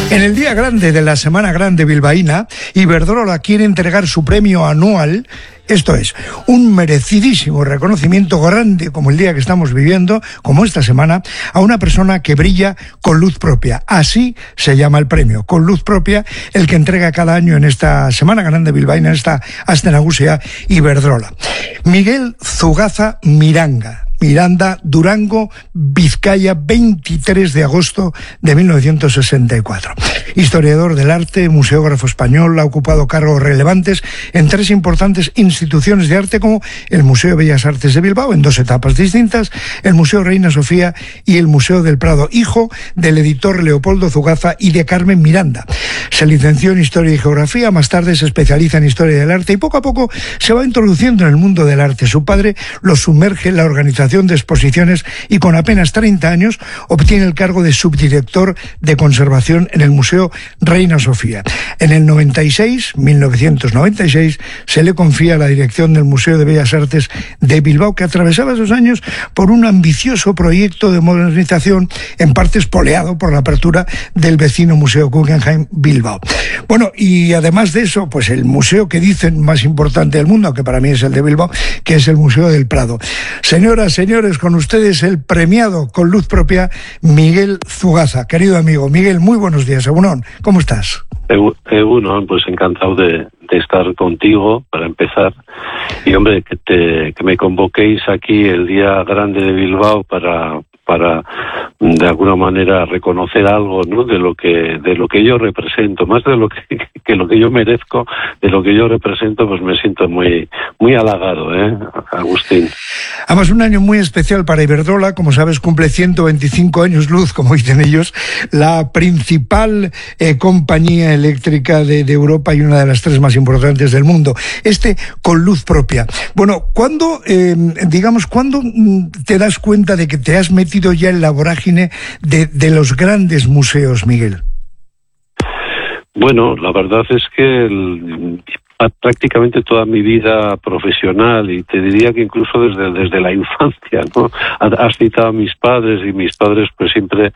En el día grande de la Semana Grande bilbaína, Iberdrola quiere entregar su premio anual, esto es, un merecidísimo reconocimiento grande como el día que estamos viviendo, como esta semana, a una persona que brilla con luz propia. Así se llama el premio, con luz propia, el que entrega cada año en esta Semana Grande bilbaína, en esta Aste Nagusia Iberdrola. Miguel Zugaza Miranda, Durango, Vizcaya, 23 de agosto de 1964. Historiador del arte, museógrafo español, ha ocupado cargos relevantes en tres importantes instituciones de arte como el Museo de Bellas Artes de Bilbao, en dos etapas distintas, el Museo Reina Sofía y el Museo del Prado, hijo del editor Leopoldo Zugaza y de Carmen Miranda. Se licenció en Historia y Geografía, más tarde se especializa en Historia del Arte y poco a poco se va introduciendo en el mundo del arte. Su padre lo sumerge en la organización de exposiciones y con apenas 30 años obtiene el cargo de subdirector de conservación en el Museo Reina Sofía. En el 1996, se le confía la dirección del Museo de Bellas Artes de Bilbao, que atravesaba esos años por un ambicioso proyecto de modernización, en parte espoleado por la apertura del vecino Museo Guggenheim Bilbao. Bueno, y además de eso, pues el museo que dicen más importante del mundo, que para mí es el de Bilbao, que es el Museo del Prado. Señores, con ustedes el premiado con luz propia, Miguel Zugaza. Querido amigo, Miguel, muy buenos días. Egunon, ¿cómo estás? Egunon, pues encantado de estar contigo, para empezar. Y hombre, que me convoquéis aquí el día grande de Bilbao para de alguna manera reconocer algo, ¿no?, de lo que yo represento, más de lo que lo que yo merezco, de lo que yo represento, pues me siento muy halagado, Agustín. Además, un año muy especial para Iberdrola, como sabes, cumple 125 años luz, como dicen ellos, la principal compañía eléctrica de Europa y una de las tres más importantes del mundo. Con luz propia. Bueno, ¿cuándo te das cuenta de que te has metido ya en la vorágine de los grandes museos, Miguel? Bueno, la verdad es que prácticamente toda mi vida profesional, y te diría que incluso desde la infancia, ¿no? Has citado a mis padres, y mis padres pues siempre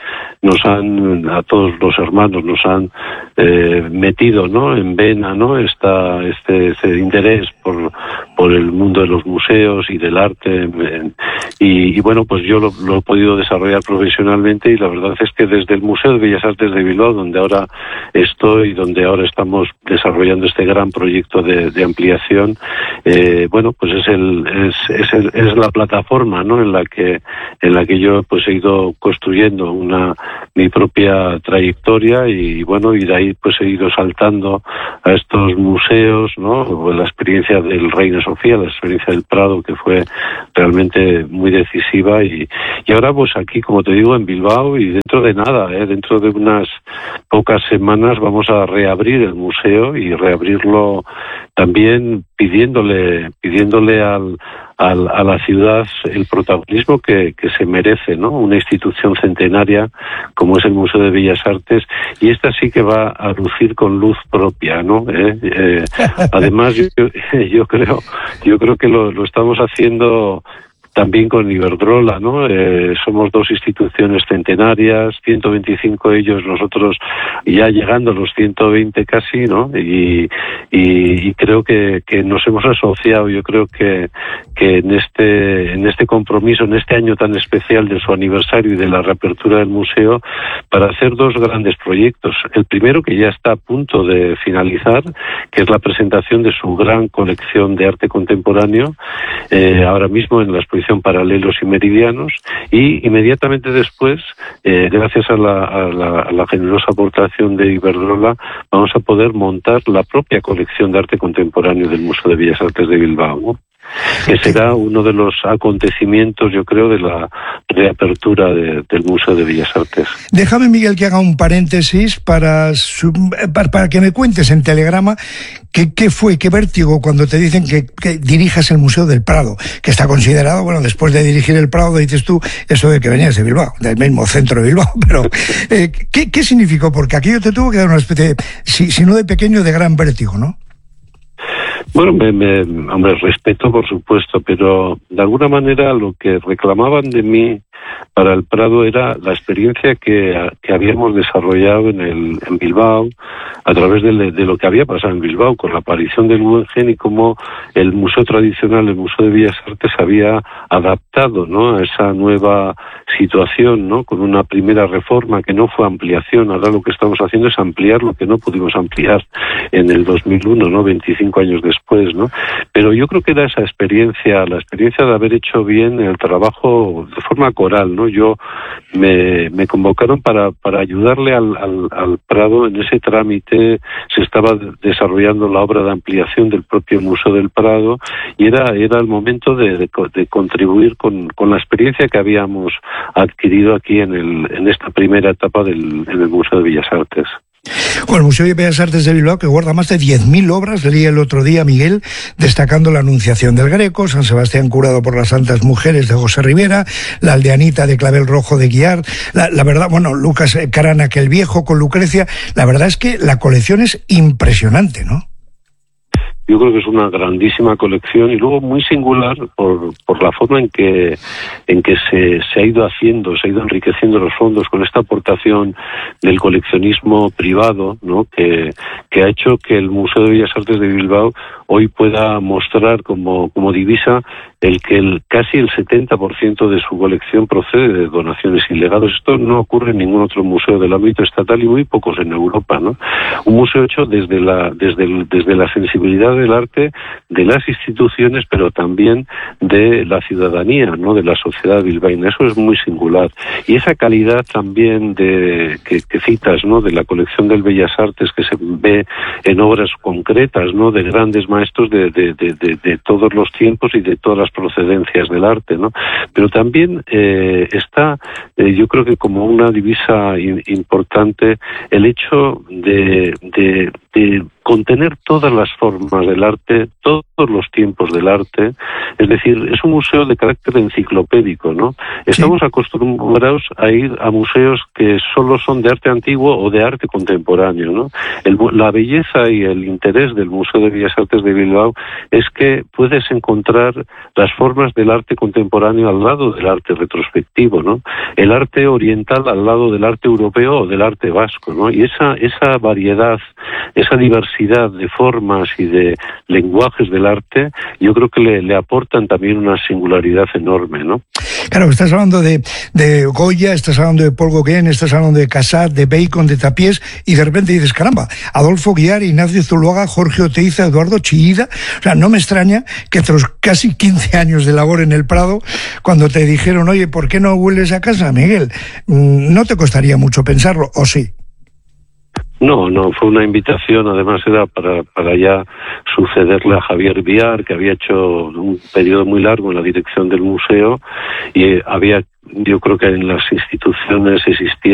a todos los hermanos nos han metido, ¿no?, en vena, ¿no?, este interés por el mundo de los museos y del arte, y bueno, pues yo lo he podido desarrollar profesionalmente, y la verdad es que desde el Museo de Bellas Artes de Bilbao, donde ahora estoy, donde ahora estamos desarrollando este gran proyecto de ampliación, bueno, pues es la plataforma, ¿no?, en la que yo pues he ido construyendo mi propia trayectoria, y bueno, y de ahí pues he ido saltando a estos museos, ¿no?, la experiencia del Reina Sofía, la experiencia del Prado, que fue realmente muy decisiva, y ahora pues aquí, como te digo, en Bilbao, y dentro de nada, dentro de unas pocas semanas vamos a reabrir el museo, y reabrirlo también pidiéndole a la ciudad el protagonismo que se merece, ¿no?, una institución centenaria como es el Museo de Bellas Artes, y esta sí que va a lucir con luz propia, ¿no? Además, yo creo que lo estamos haciendo también con Iberdrola, ¿no? Somos dos instituciones centenarias, 125 ellos, nosotros ya llegando a los 120 casi, ¿no? Y creo que nos hemos asociado, yo creo que en este compromiso, en este año tan especial de su aniversario y de la reapertura del museo, para hacer dos grandes proyectos. El primero, que ya está a punto de finalizar, que es la presentación de su gran colección de arte contemporáneo, ahora mismo en la exposición Paralelos y Meridianos, y inmediatamente después, gracias a la generosa aportación de Iberdrola, vamos a poder montar la propia colección de arte contemporáneo del Museo de Bellas Artes de Bilbao, ¿no?, que será uno de los acontecimientos, yo creo, de la reapertura del Museo de Bellas Artes. Déjame, Miguel, que haga un paréntesis para que me cuentes en Telegrama qué vértigo cuando te dicen que dirijas el Museo del Prado, que está considerado, bueno, después de dirigir el Prado, dices tú, eso de que venías de Bilbao, del mismo centro de Bilbao, pero ¿qué significó? Porque aquello te tuvo que dar una especie, si no de pequeño, de gran vértigo, ¿no? Bueno, hombre, respeto por supuesto, pero de alguna manera lo que reclamaban de mí para el Prado era la experiencia que habíamos desarrollado en Bilbao, a través de lo que había pasado en Bilbao con la aparición del Guggenheim, y cómo el museo tradicional, el Museo de Bellas Artes, había adaptado, ¿no?, a esa nueva situación, ¿no?, con una primera reforma que no fue ampliación. Ahora lo que estamos haciendo es ampliar lo que no pudimos ampliar en el 2001, ¿no?, 25 años después, ¿no? Pero yo creo que era esa experiencia, la experiencia de haber hecho bien el trabajo de forma coral, ¿no? Yo me convocaron para ayudarle al Prado en ese trámite. Se estaba desarrollando la obra de ampliación del propio Museo del Prado, y era el momento de contribuir con la experiencia que habíamos adquirido aquí en esta primera etapa en el Museo de Bellas Artes. Bueno, el Museo de Bellas Artes de Bilbao, que guarda más de 10.000 obras, leí el otro día, Miguel, destacando la Anunciación del Greco, San Sebastián curado por las Santas Mujeres de José Rivera, la Aldeanita de Clavel Rojo de Guiar, la verdad, bueno, Lucas Caranac el Viejo con Lucrecia. La verdad es que la colección es impresionante, ¿no? Yo creo que es una grandísima colección, y luego muy singular por la forma en que se ha ido haciendo, se ha ido enriqueciendo los fondos con esta aportación del coleccionismo privado, ¿no?, que ha hecho que el Museo de Bellas Artes de Bilbao hoy pueda mostrar como divisa casi el 70% de su colección procede de donaciones y legados. Esto no ocurre en ningún otro museo del ámbito estatal, y muy pocos en Europa, ¿no? Un museo hecho desde la sensibilidad del arte, de las instituciones, pero también de la ciudadanía, ¿no?, de la sociedad bilbaína. Eso es muy singular. Y esa calidad también que citas, ¿no?, de la colección del Bellas Artes, que se ve en obras concretas, ¿no?, de grandes maestros de todos los tiempos y de todas las procedencias del arte, ¿no? Pero también está, yo creo que como una divisa importante, el hecho de contener todas las formas del arte, todos los tiempos del arte. Es decir, es un museo de carácter enciclopédico, ¿no? Estamos acostumbrados a ir a museos que solo son de arte antiguo o de arte contemporáneo, ¿no? La belleza y el interés del Museo de Bellas Artes de Bilbao es que puedes encontrar las formas del arte contemporáneo al lado del arte retrospectivo, ¿no? El arte oriental al lado del arte europeo o del arte vasco, ¿no? Y esa variedad, esa diversidad de formas y de lenguajes del arte, yo creo que le aportan también una singularidad enorme, ¿no? Claro, estás hablando de Goya, estás hablando de Paul Gauguin, estás hablando de Cassatt, de Bacon, de Tapiés, y de repente dices, caramba, Adolfo Guiar, Ignacio Zuloaga, Jorge Oteiza, Eduardo Chillida. O sea, no me extraña que tras casi 15 años de labor en el Prado, cuando te dijeron, oye, ¿por qué no vuelves a casa, Miguel? No te costaría mucho pensarlo, ¿o sí? No, fue una invitación, además era para ya sucederle a Javier Viar, que había hecho un periodo muy largo en la dirección del museo, y yo creo que en las instituciones existía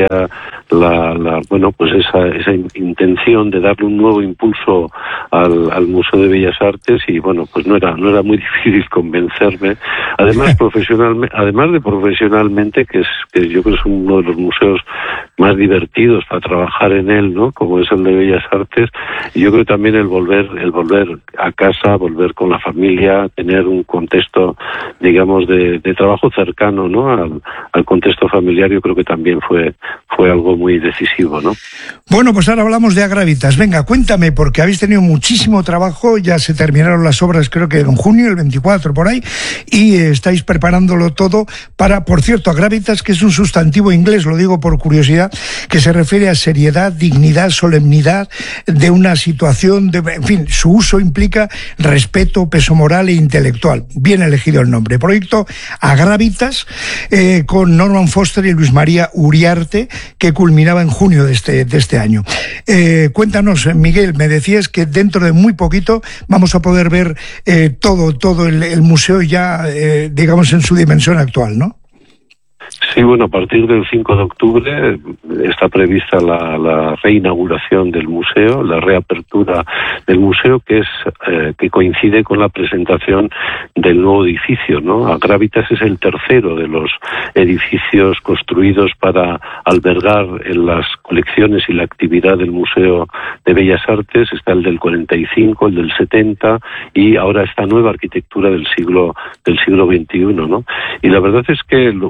esa intención de darle un nuevo impulso al Museo de Bellas Artes, y bueno, pues no era muy difícil convencerme. Además profesionalmente, que yo creo que es uno de los museos más divertidos para trabajar en él, ¿no?, como es el de Bellas Artes. Y yo creo también el volver a casa, volver con la familia, tener un contexto, digamos, de trabajo cercano, ¿no?, al contexto familiar, yo creo que también fue algo muy decisivo, ¿no? Bueno, pues ahora hablamos de Agravitas. Venga, cuéntame, porque habéis tenido muchísimo trabajo, ya se terminaron las obras, creo que en junio, el 24, por ahí, y estáis preparándolo todo para, por cierto, Agravitas, que es un sustantivo inglés, lo digo por curiosidad, que se refiere a seriedad, dignidad, solemnidad de una situación, en fin, su uso implica respeto, peso moral e intelectual. Bien elegido el nombre. Proyecto Agravitas, con Norman Foster y Luis María Uriarte, que culminaba en junio de este año. Cuéntanos, Miguel, me decías que dentro de muy poquito vamos a poder ver todo el museo ya, digamos, en su dimensión actual, ¿no? Sí, bueno, a partir del 5 de octubre está prevista la reinauguración del museo, la reapertura del museo, que coincide con la presentación del nuevo edificio, ¿no? Agravitas es el tercero de los edificios construidos para albergar en las colecciones y la actividad del Museo de Bellas Artes. Está el del 45, el del 70 y ahora esta nueva arquitectura del siglo XXI, ¿no? Y la verdad es que una de las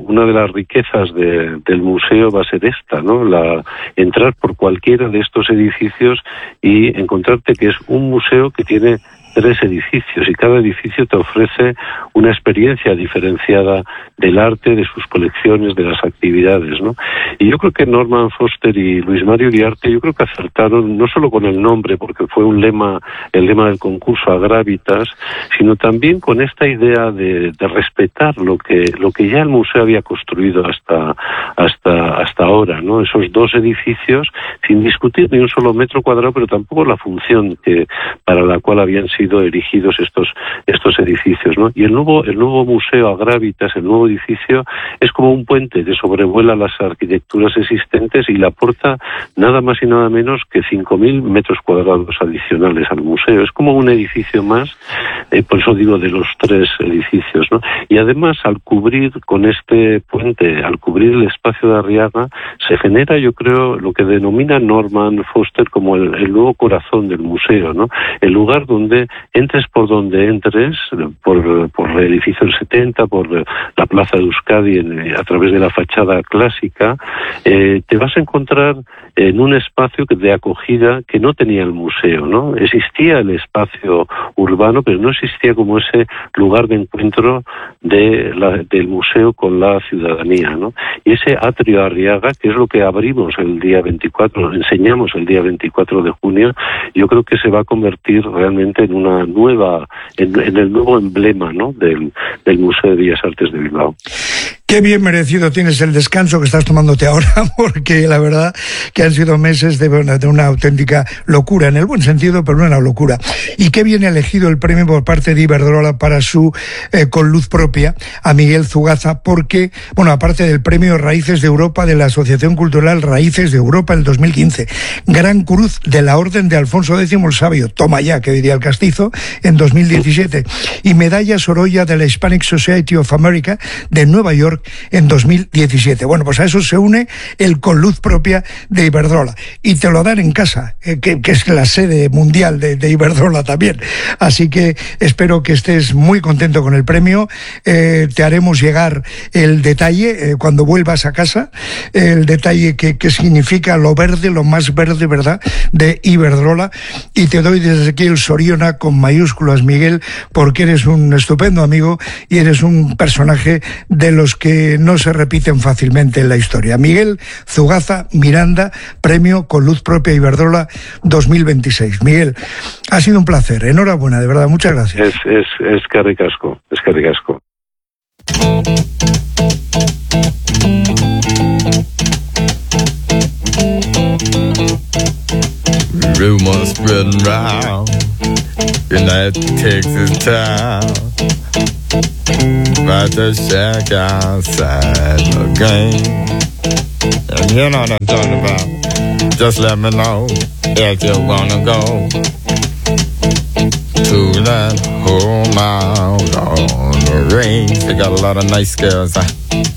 las riquezas del museo va a ser esta, ¿no? Entrar por cualquiera de estos edificios y encontrarte que es un museo que tiene 3 edificios y cada edificio te ofrece una experiencia diferenciada del arte, de sus colecciones, de las actividades, ¿no? Y yo creo que Norman Foster y Luis Mario Iriarte, yo creo que acertaron no solo con el nombre, porque fue el lema del concurso Agravitas, sino también con esta idea de respetar lo que ya el museo había construido hasta ahora, ¿no? Esos 2 edificios, sin discutir ni un solo metro cuadrado, pero tampoco la función para la cual habían sido erigidos estos edificios, ¿no? Y el nuevo museo Agravitas, el nuevo edificio, es como un puente que sobrevuela las arquitecturas existentes y le aporta nada más y nada menos que 5.000 metros cuadrados adicionales al museo. Es como un edificio más, por eso digo de los 3 edificios, ¿no? Y además, al cubrir con este puente, al cubrir el espacio de Arriaga, se genera, yo creo, lo que denomina Norman Foster como el nuevo corazón del museo, ¿no? El lugar donde entres por donde entres, por el edificio del 70, por la plaza de Euskadi, a través de la fachada clásica, te vas a encontrar en un espacio de acogida que no tenía el museo, ¿no? Existía el espacio urbano, pero no existía como ese lugar de encuentro del museo con la ciudadanía, ¿no? Y ese atrio Arriaga, que es lo que abrimos el día 24, enseñamos el día 24 de junio, yo creo que se va a convertir realmente en una nueva, en el nuevo emblema, ¿no? del Museo de Bellas Artes de Bilbao. Qué bien merecido tienes el descanso que estás tomándote ahora, porque la verdad que han sido meses de una auténtica locura, en el buen sentido, pero no una locura. Y qué bien elegido el premio por parte de Iberdrola para su Con Luz Propia a Miguel Zugaza, porque, bueno, aparte del premio Raíces de Europa de la Asociación Cultural Raíces de Europa en el 2015, Gran Cruz de la Orden de Alfonso X el Sabio, toma ya, que diría el castizo, en 2017, y Medalla Sorolla de la Hispanic Society of America de Nueva York en 2017. Bueno, pues a eso se une el Con Luz Propia de Iberdrola. Y te lo dan en casa, que es la sede mundial de Iberdrola también. Así que espero que estés muy contento con el premio. Te haremos llegar el detalle cuando vuelvas a casa, el detalle que significa lo verde, lo más verde, ¿verdad?, de Iberdrola. Y te doy desde aquí el Soriona con mayúsculas, Miguel, porque eres un estupendo amigo y eres un personaje de los que no se repiten fácilmente en la historia. Miguel Zugaza Miranda, premio Con Luz Propia Iberdrola 2026. Miguel, ha sido un placer, enhorabuena, de verdad, muchas gracias. Es carricasco, es carricasco. Rumors spreading round in that Texas town about the shack outside the game. And you know what I'm talking about. Just let me know if you wanna go to that home out on the range. They got a lot of nice girls.